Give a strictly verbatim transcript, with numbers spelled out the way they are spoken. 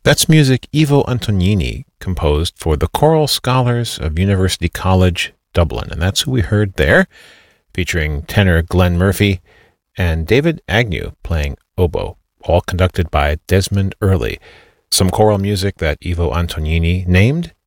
That's music Ivo Antonini composed for the Choral Scholars of University College, Dublin. And that's who we heard there, featuring tenor Glenn Murphy and David Agnew playing oboe, all conducted by Desmond Early. Some choral music that Ivo Antonini named